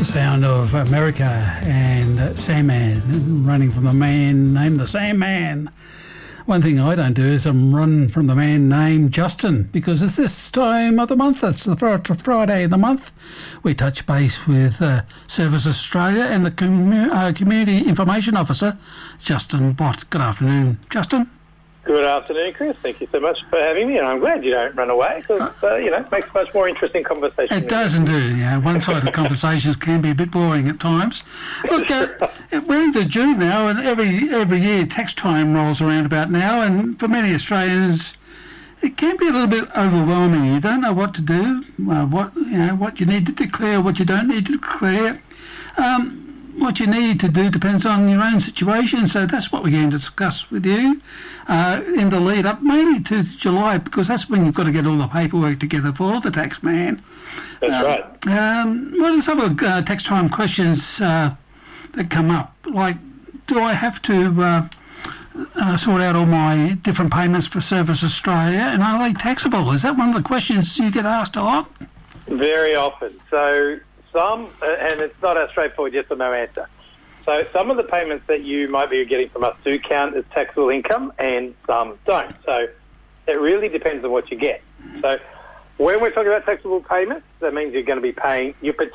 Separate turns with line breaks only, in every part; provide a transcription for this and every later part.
sound of America and Sandman, running from the man named the Sandman. One thing I don't do is run from the man named Justin, because it's this time of the month, it's the Friday of the month. We touch base with Service Australia and the Community Information Officer, Justin Bott. Good afternoon, Justin.
Good afternoon, Chris. Thank you so much for having me, and I'm glad you don't run away because, it makes a much more interesting conversation.
It does indeed. One-sided conversations can be a bit boring at times. Look, we're into June now, and every year tax time rolls around about now, and for many Australians, it can be a little bit overwhelming. You don't know what to do, what you need to declare, what you don't need to declare. What you need to do depends on your own situation, so that's what we're going to discuss with you in the lead up, mainly to July, because that's when you've got to get all the paperwork together for the tax man.
That's right.
What are some of the tax time questions that come up? Like, do I have to sort out all my different payments for Service Australia, and are they taxable? Is that one of the questions you get asked a lot?
Very often. So some, and it's not a straightforward yes or no answer. So some of the payments that you might be getting from us do count as taxable income and some don't. So it really depends on what you get. So when we're talking about taxable payments, that means you're going to be paying,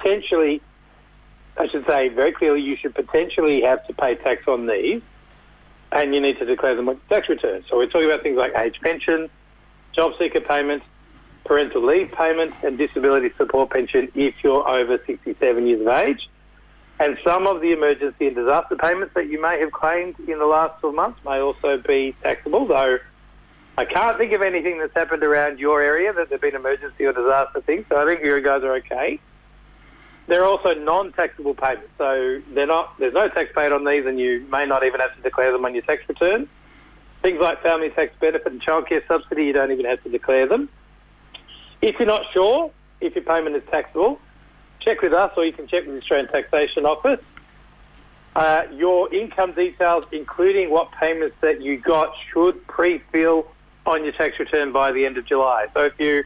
I should say very clearly, you should potentially have to pay tax on these, and you need to declare them on tax returns. So we're talking about things like age pension, job seeker payments, parental leave payment and disability support pension if you're over 67 years of age. And some of the emergency and disaster payments that you may have claimed in the last 12 months may also be taxable, though I can't think of anything that's happened around your area that there have been emergency or disaster things, so I think you guys are okay. There are also non-taxable payments, so there's no tax paid on these, and you may not even have to declare them on your tax return. Things like family tax benefit and childcare subsidy, you don't even have to declare them. If you're not sure if your payment is taxable, check with us, or you can check with the Australian Taxation Office. Your income details, including what payments that you got, should pre-fill on your tax return by the end of July. So if you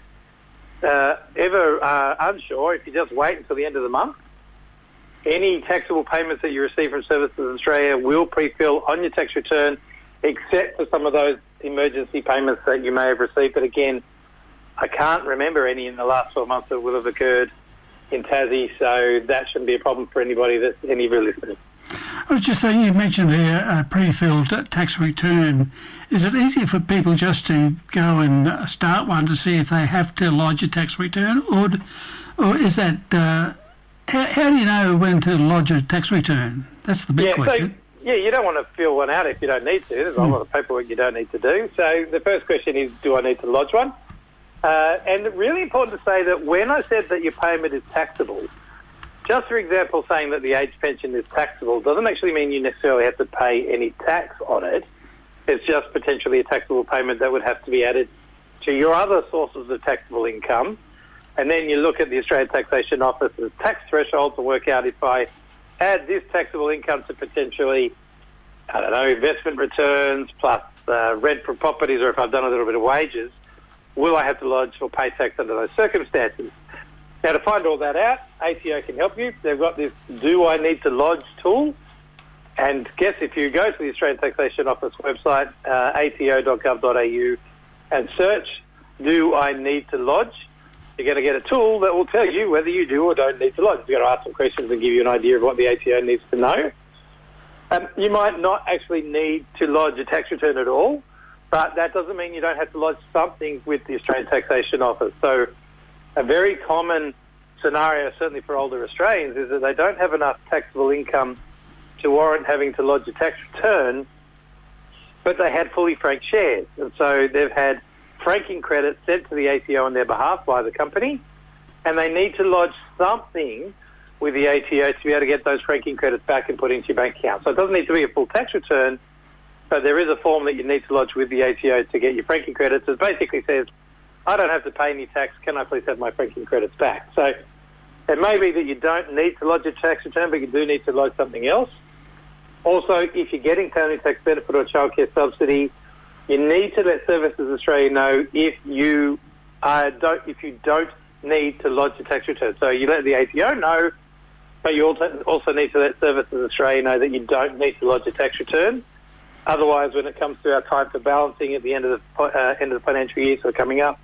ever are unsure, if you just wait until the end of the month, any taxable payments that you receive from Services Australia will pre-fill on your tax return, except for some of those emergency payments that you may have received. But again, I can't remember any in the last 12 months that will have occurred in Tassie, so that shouldn't be a problem for anybody that's any of your listeners.
I was just saying, you mentioned the pre-filled tax return. Is it easier for people just to go and start one to see if they have to lodge a tax return, or is that how do you know when to lodge a tax return? That's the big question.
So, you don't want to fill one out if you don't need to. There's a lot of paperwork you don't need to do. So the first question is, do I need to lodge one? And really important to say that when I said that your payment is taxable, just for example, saying that the age pension is taxable doesn't actually mean you necessarily have to pay any tax on it. It's just potentially a taxable payment that would have to be added to your other sources of taxable income. And then you look at the Australian Taxation Office's tax threshold to work out if I add this taxable income to potentially, investment returns plus rent from properties, or if I've done a little bit of wages, will I have to lodge or pay tax under those circumstances? Now, to find all that out, ATO can help you. They've got this Do I Need to Lodge tool. And guess if you go to the Australian Taxation Office website, ato.gov.au, and search Do I Need to Lodge, you're going to get a tool that will tell you whether you do or don't need to lodge. You've got to ask some questions and give you an idea of what the ATO needs to know. You might not actually need to lodge a tax return at all, but that doesn't mean you don't have to lodge something with the Australian Taxation Office. So a very common scenario, certainly for older Australians, is that they don't have enough taxable income to warrant having to lodge a tax return, but they had fully franked shares. And so they've had franking credits sent to the ATO on their behalf by the company, and they need to lodge something with the ATO to be able to get those franking credits back and put into your bank account. So it doesn't need to be a full tax return, but there is a form that you need to lodge with the ATO to get your franking credits. It basically says, I don't have to pay any tax, can I please have my franking credits back? So it may be that you don't need to lodge a tax return, but you do need to lodge something else. Also, if you're getting family tax benefit or childcare subsidy, you need to let Services Australia know if you don't need to lodge a tax return. So you let the ATO know, But you also need to let Services Australia know that you don't need to lodge a tax return. Otherwise, when it comes to our time for balancing at the end of the financial year, so coming up,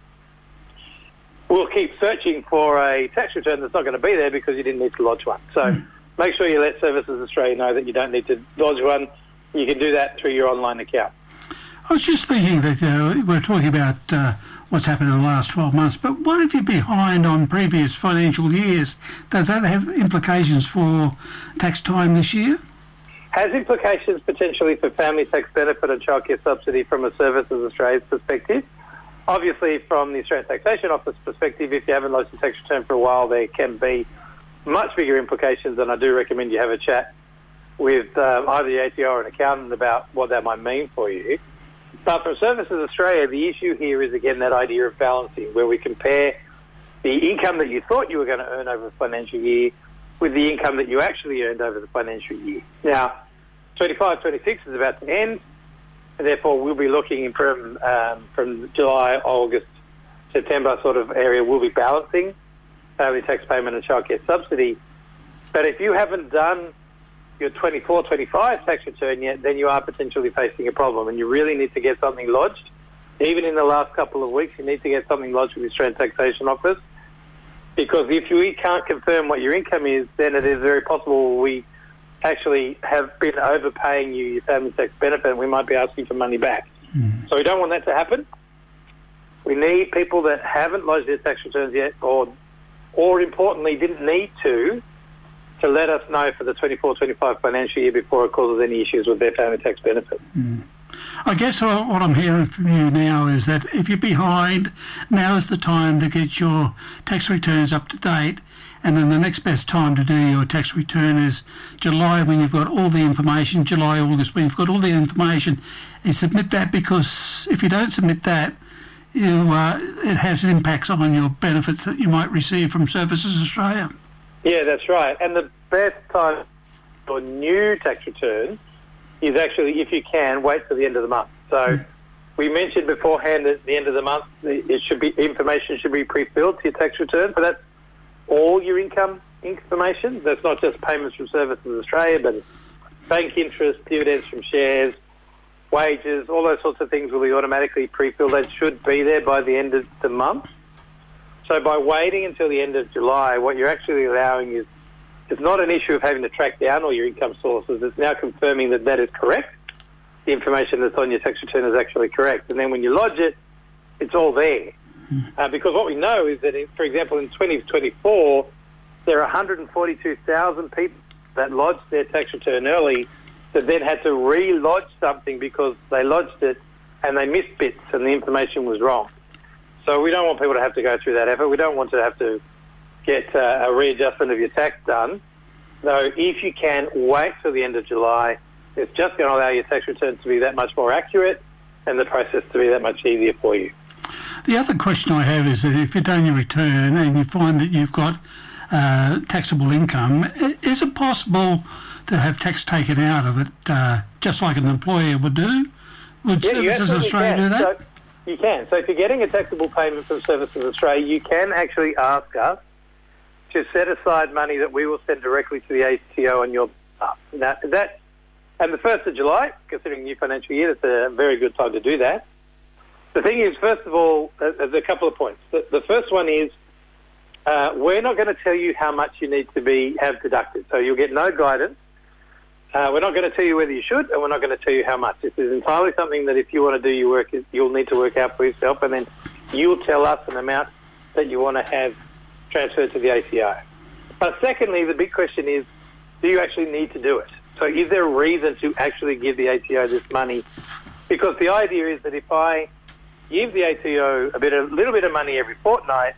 we'll keep searching for a tax return that's not going to be there because you didn't need to lodge one. So make sure you let Services Australia know that you don't need to lodge one. You can do that through your online account.
I was just thinking that we're talking about what's happened in the last 12 months, but what if you're behind on previous financial years? Does that have implications for tax time this year?
Has implications potentially for family tax benefit and childcare subsidy from a Services Australia's perspective. Obviously, from the Australian Taxation Office perspective, if you haven't lodged a tax return for a while, there can be much bigger implications, and I do recommend you have a chat with either the ATO or an accountant about what that might mean for you. But for Services Australia, the issue here is, again, that idea of balancing, where we compare the income that you thought you were going to earn over the financial year with the income that you actually earned over the financial year. Now, 25-26 is about to end, and therefore we'll be looking from July, August, September sort of area, we'll be balancing family tax payment and childcare subsidy. But if you haven't done your 24-25 tax return yet, then you are potentially facing a problem, and you really need to get something lodged. Even in the last couple of weeks, you need to get something lodged with the Australian Taxation Office, because if you can't confirm what your income is, then it is very possible we actually have been overpaying you your family tax benefit, and we might be asking for money back. So we don't want that to happen. We need people that haven't lodged their tax returns yet, or importantly, didn't need to let us know for the 24-25 financial year before it causes any issues with their family tax benefit.
I guess what I'm hearing from you now is that if you're behind, now is the time to get your tax returns up to date, and then the next best time to do your tax return is July, when you've got all the information, July, August, when you've got all the information, and submit that, because if you don't submit that, it has impacts on your benefits that you might receive from Services Australia.
Yeah, that's right. And the best time for new tax returns is actually, if you can, wait till the end of the month. So we mentioned beforehand that at the end of the month, information should be pre-filled to your tax return. So that's all your income information. That's not just payments from Services Australia, but it's bank interest, dividends from shares, wages, all those sorts of things will be automatically pre-filled. That should be there by the end of the month. So by waiting until the end of July, what you're actually allowing is, it's not an issue of having to track down all your income sources. It's now confirming that that is correct. The information that's on your tax return is actually correct. And then when you lodge it, it's all there. Because what we know is that, for example, in 2024, there are 142,000 people that lodged their tax return early that then had to re-lodge something because they lodged it and they missed bits and the information was wrong. So we don't want people to have to go through that effort. We don't want to have to get a readjustment of your tax done. So if you can, wait till the end of July. It's just going to allow your tax returns to be that much more accurate and the process to be that much easier for you.
The other question I have is that if you've done your return and you find that you've got taxable income, is it possible to have tax taken out of it, just like an employer would do? Would Services Australia do that?
So you can. So if you're getting a taxable payment from Services Australia, you can actually ask us to set aside money that we will send directly to the ATO on your behalf. Now, and the 1st of July, considering new financial year, that's a very good time to do that. The thing is, first of all, there's a couple of points. The first one is, we're not going to tell you how much you need to have deducted. So you'll get no guidance. We're not going to tell you whether you should, and we're not going to tell you how much. This is entirely something that if you want to do your work, you'll need to work out for yourself, and then you'll tell us an amount that you want to have transferred to the ATO. But secondly, the big question is, do you actually need to do it? So is there a reason to actually give the ATO this money? Because the idea is that if I give the ATO a little bit of money every fortnight,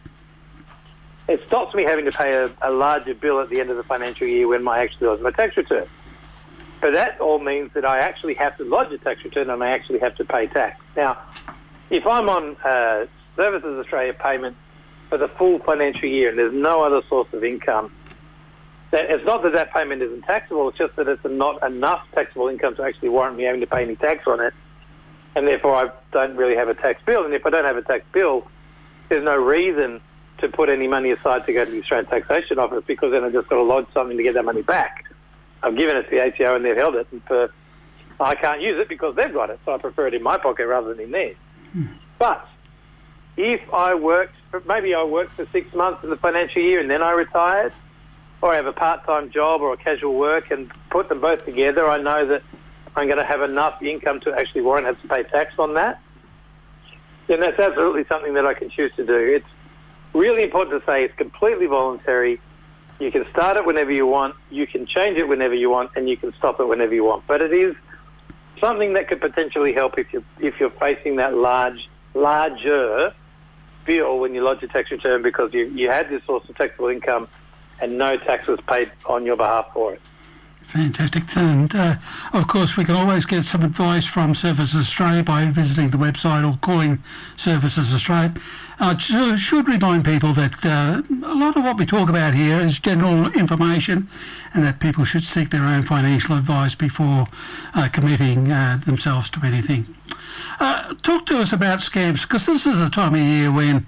it stops me having to pay a larger bill at the end of the financial year when I actually lodge my tax return. But that all means that I actually have to lodge a tax return and I actually have to pay tax. Now, if I'm on Services Australia payment for the full financial year and there's no other source of income, it's not that that payment isn't taxable, it's just that it's not enough taxable income to actually warrant me having to pay any tax on it, and therefore I don't really have a tax bill. And if I don't have a tax bill, there's no reason to put any money aside to go to the Australian Taxation Office, because then I've just got to lodge something to get that money back. I've given it to the ATO and they've held it, and I can't use it because they've got it, so I prefer it in my pocket rather than in theirs. But if maybe I worked for 6 months in the financial year and then I retired, or I have a part-time job or a casual work and put them both together, I know that I'm going to have enough income to actually warrant have to pay tax on that, then that's absolutely something that I can choose to do. It's really important to say it's completely voluntary. You can start it whenever you want, you can change it whenever you want, and you can stop it whenever you want. But it is something that could potentially help if you're facing that larger bill when you lodge your tax return, because you had this source of taxable income and no tax was paid on your behalf for it.
Fantastic. And, of course, we can always get some advice from Services Australia by visiting the website or calling Services Australia. I should remind people that a lot of what we talk about here is general information, and that people should seek their own financial advice before committing themselves to anything. Talk to us about scams, because this is the time of year when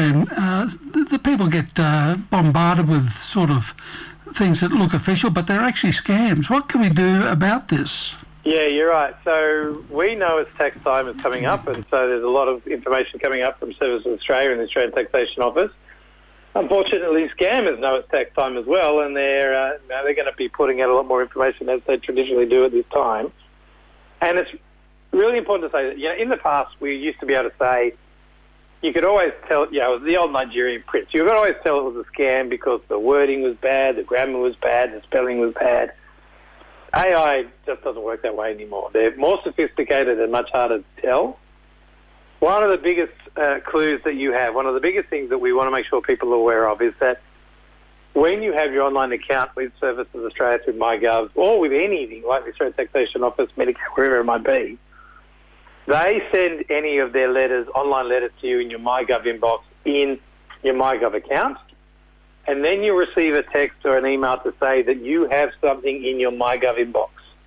the people get bombarded with sort of things that look official, but they're actually scams. What can we do about this?
Yeah, you're right. So we know as tax time is coming up, and so there's a lot of information coming up from Services Australia and the Australian Taxation Office. Unfortunately, scammers know it's tax time as well, and they're going to be putting out a lot more information as they traditionally do at this time. And it's really important to say that, in the past we used to be able to say, you could always tell, it was the old Nigerian prince. You could always tell it was a scam because the wording was bad, the grammar was bad, the spelling was bad. AI just doesn't work that way anymore. They're more sophisticated and much harder to tell. One of the biggest clues that you have, one of the biggest things that we want to make sure people are aware of, is that when you have your online account with Services Australia through MyGov, or with anything like the Australian Taxation Office, Medicare, wherever it might be, they send any of their letters, online letters, to you in your MyGov inbox in your MyGov account, and then you receive a text or an email to say that you have something in your MyGov inbox.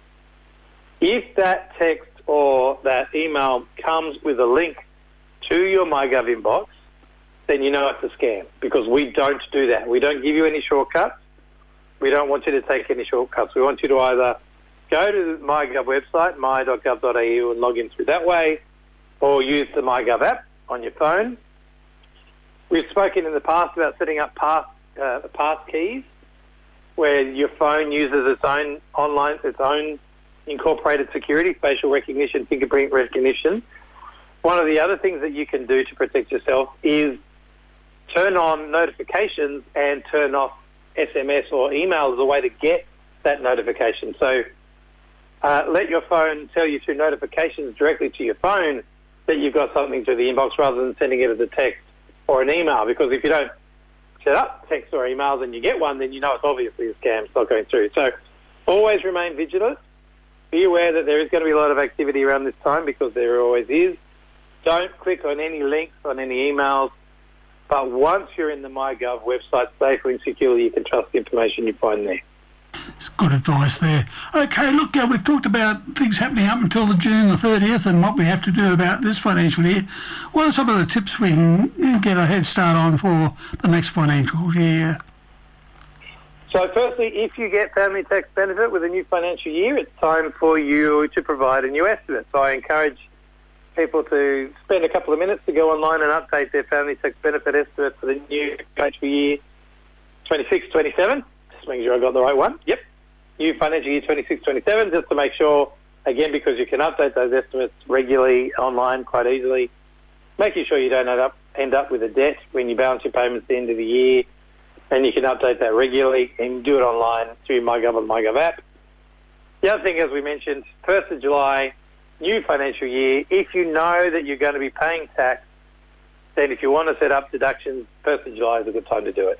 If that text or that email comes with a link to your MyGov inbox, then you know it's a scam, because we don't do that. We don't give you any shortcuts. We don't want you to take any shortcuts. We want you to either go to the MyGov website, my.gov.au, and log in through that way, or use the MyGov app on your phone. We've spoken in the past about setting up pass keys, where your phone uses its own incorporated security, facial recognition, fingerprint recognition. One of the other things that you can do to protect yourself is turn on notifications and turn off SMS or email as a way to get that notification. So let your phone tell you through notifications directly to your phone that you've got something through the inbox, rather than sending it as a text or an email, because if you don't set up text or emails and you get one, then you know it's obviously a scam. It's not going through. So always remain vigilant. Be aware that there is going to be a lot of activity around this time, because there always is. Don't click on any links, on any emails. But once you're in the MyGov website safely and securely, you can trust the information you find there.
It's good advice there. Okay, look, we've talked about things happening up until the June the 30th and what we have to do about this financial year. What are some of the tips we can get a head start on for the next financial year?
So firstly, if you get family tax benefit with a new financial year, it's time for you to provide a new estimate. So I encourage people to spend a couple of minutes to go online and update their family tax benefit estimate for the new financial year 26-27. Just making sure I got the right one. Yep. New financial year 26-27, just to make sure, again, because you can update those estimates regularly online quite easily, making sure you don't end up with a debt when you balance your payments at the end of the year, and you can update that regularly and do it online through MyGov or the MyGov app. The other thing, as we mentioned, 1st of July, new financial year, if you know that you're going to be paying tax, then if you want to set up deductions, 1st of July is a good time to do it.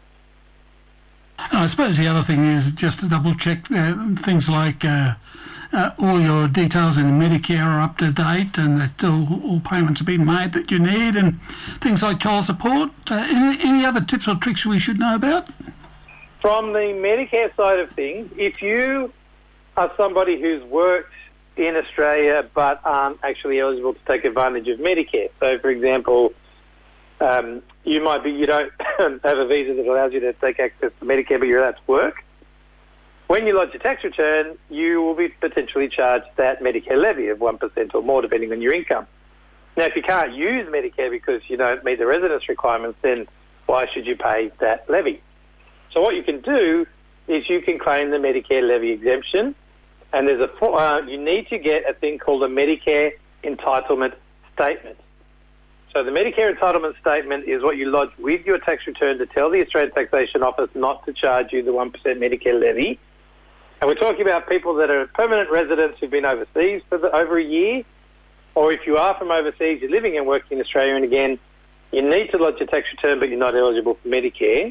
I suppose the other thing is just to double check things like all your details in Medicare are up to date, and that all payments have been made that you need, and things like child support. Any other tips or tricks we should know about?
From the Medicare side of things, if you are somebody who's worked in Australia but aren't actually eligible to take advantage of Medicare, so for example, you don't have a visa that allows you to take access to Medicare, but you're allowed to work. When you lodge your tax return, you will be potentially charged that Medicare levy of 1% or more, depending on your income. Now, if you can't use Medicare because you don't meet the residence requirements, then why should you pay that levy? So what you can do is you can claim the Medicare levy exemption, and you need to get a thing called a Medicare entitlement statement. So the Medicare entitlement statement is what you lodge with your tax return to tell the Australian Taxation Office not to charge you the 1% Medicare levy. And we're talking about people that are permanent residents who've been overseas for over a year, or if you are from overseas, you're living and working in Australia, and again, you need to lodge your tax return, but you're not eligible for Medicare.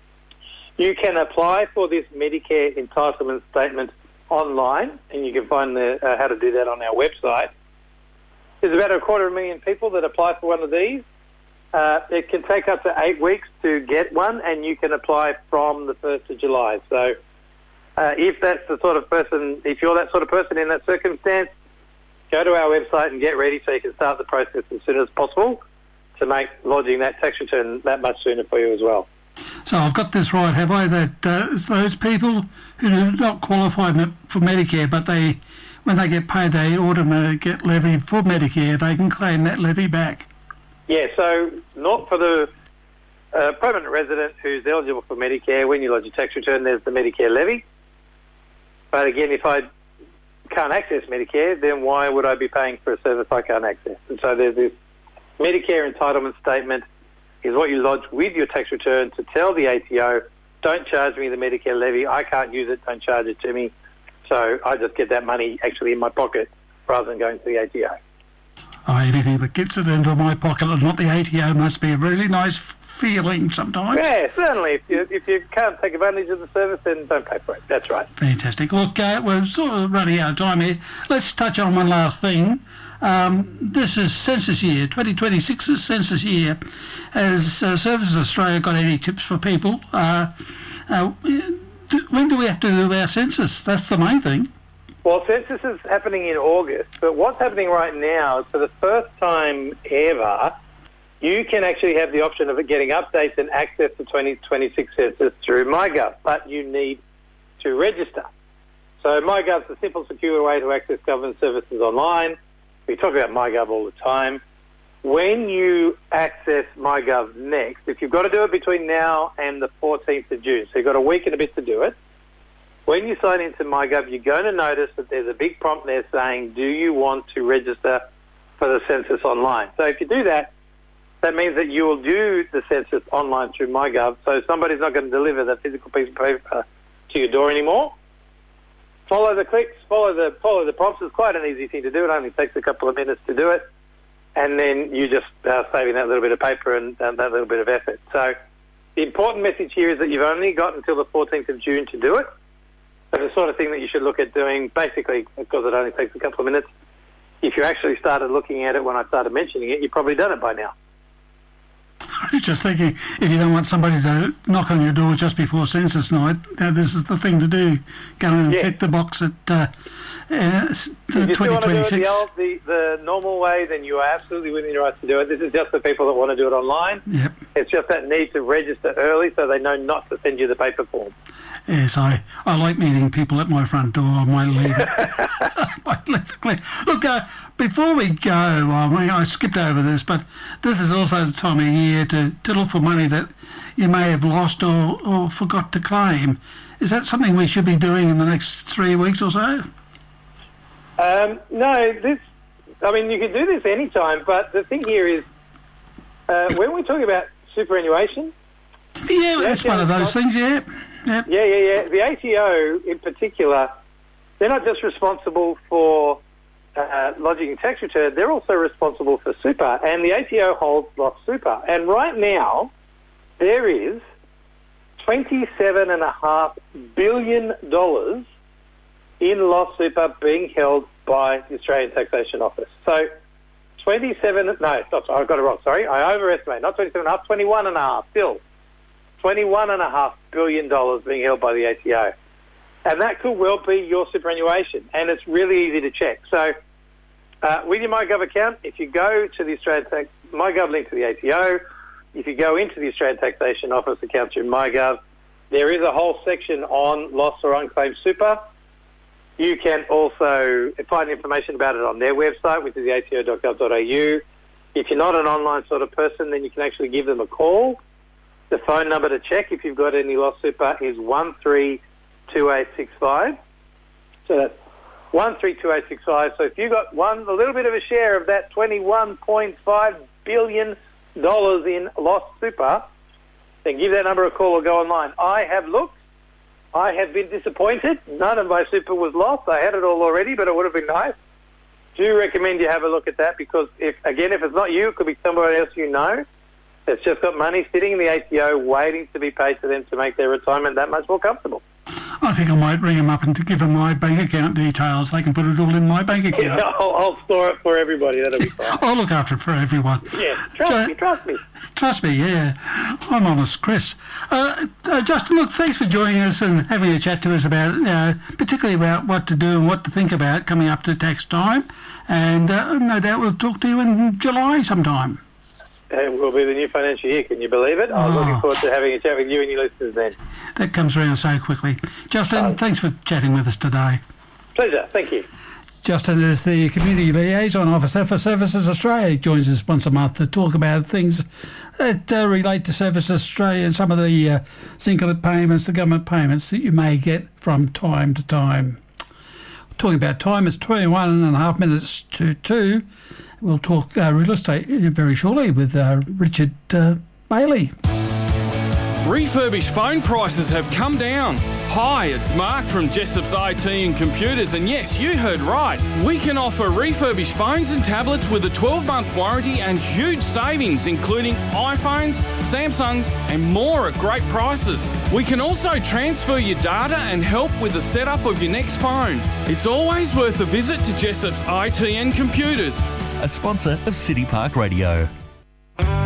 You can apply for this Medicare entitlement statement online, and you can find how to do that on our website. There's about 250,000 people that apply for one of these. It can take up to 8 weeks to get one, and you can apply from the 1st of July. So if that's the sort of person, if you're that sort of person in that circumstance, go to our website and get ready so you can start the process as soon as possible to make lodging that tax return that much sooner for you as well.
So I've got this right, have I, that it's those people who do not qualify for Medicare, but when they get paid, they automatically get levied for Medicare. They can claim that levy back.
Yeah, so not for the permanent resident who's eligible for Medicare. When you lodge your tax return, there's the Medicare levy. But again, if I can't access Medicare, then why would I be paying for a service I can't access? And so there's this Medicare entitlement statement is what you lodge with your tax return to tell the ATO, don't charge me the Medicare levy, I can't use it, don't charge it to me. So I just get that money actually in my pocket rather than going to the ATO.
Oh, anything that gets it into my pocket and not the ATO must be a really nice feeling sometimes.
Yeah, certainly. If you can't take advantage of the service, then don't pay for it. That's right.
Fantastic. Look, we're sort of running out of time here. Let's touch on one last thing. This is census year, 2026 is census year. Has Services Australia got any tips for people? When do we have to do our census? That's the main thing.
Well, census is happening in August, but what's happening right now is for the first time ever, you can actually have the option of getting updates and access to 2026 census through MyGov, but you need to register. So MyGov's a simple, secure way to access government services online. We talk about MyGov all the time. When you access MyGov next, if you've got to do it between now and the 14th of June, so you've got a week and a bit to do it, when you sign into MyGov, you're going to notice that there's a big prompt there saying, do you want to register for the census online? So if you do that, that means that you will do the census online through MyGov, so somebody's not going to deliver the physical piece of paper to your door anymore. Follow the clicks, follow the prompts. It's quite an easy thing to do. It only takes a couple of minutes to do it. And then you just saving that little bit of paper and that little bit of effort. So the important message here is that you've only got until the 14th of June to do it. So the sort of thing that you should look at doing, basically, because it only takes a couple of minutes, if you actually started looking at it when I started mentioning it, you've probably done it by now.
I was just thinking, if you don't want somebody to knock on your door just before census night, this is the thing to do. Go and tick the box at 2026.
If you still want to do it the normal way, then you are absolutely within your rights to do it. This is just for people that want to do it online.
Yep.
It's just that need to register early so they know not to send you the paper form.
Yes, I like meeting people at my front door. I might leave it. Look, before we go, I skipped over this, but this is also the time of year to look for money that you may have lost or forgot to claim. Is that something we should be doing in the next 3 weeks or so?
No, you can do this anytime, but the thing here is, when we talk about superannuation...
Yeah, that's one of those things, yeah. Yep.
Yeah. The ATO, in particular, they're not just responsible for lodging a tax return, they're also responsible for super, and the ATO holds lost super. And right now, there is $27.5 billion in lost super being held by the Australian Taxation Office. So I got it wrong, sorry. I overestimate, not 27.5, 21.5 still. $21.5 billion being held by the ATO. And that could well be your superannuation, and it's really easy to check. So with your MyGov account, if you go to the Australian MyGov link to the ATO, if you go into the Australian Taxation Office account through MyGov, there is a whole section on lost or unclaimed super. You can also find information about it on their website, which is the ato.gov.au. If you're not an online sort of person, then you can actually give them a call. The phone number to check if you've got any lost super is 132865. So that's 132865. So if you got a little bit of a share of that $21.5 billion in lost super, then give that number a call or go online. I have looked. I have been disappointed. None of my super was lost. I had it all already, but it would have been nice. Do recommend you have a look at that because, if it's not you, it could be somebody else you know that's just got money sitting in the ATO waiting to be paid to them to make their retirement that much more comfortable.
I think I might ring them up and give them my bank account details. They can put it all in my bank account.
Yeah, I'll store it for everybody. That'll be fine.
I'll look after it for everyone.
Yeah, trust me.
Trust me, yeah. I'm honest, Chris. Justin, look, thanks for joining us and having a chat to us about, particularly about what to do and what to think about coming up to tax time. And no doubt we'll talk to you in July sometime.
It will be the new financial year, can you believe it? I'm looking forward to having a chat with you and your listeners then.
That comes around so quickly. Justin, thanks for chatting with us today.
Pleasure, thank you.
Justin is the Community Liaison Officer for Services Australia. He joins us once a month to talk about things that relate to Services Australia and some of the single payments, the government payments that you may get from time to time. Talking about time, it's 21.5 minutes to 2. We'll talk real estate very shortly with Richard Bailey.
Refurbished phone prices have come down. Hi, it's Mark from Jessop's IT and Computers, and yes, you heard right. We can offer refurbished phones and tablets with a 12-month warranty and huge savings, including iPhones, Samsungs, and more at great prices. We can also transfer your data and help with the setup of your next phone. It's always worth a visit to Jessop's IT and Computers.
A sponsor of City Park Radio.